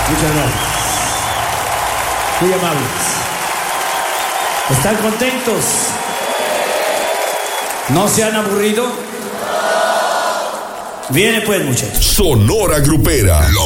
Muchas gracias. Muy amables. ¿Están contentos? ¿No se han aburrido? Viene pues, muchachos. Sonora Grupera.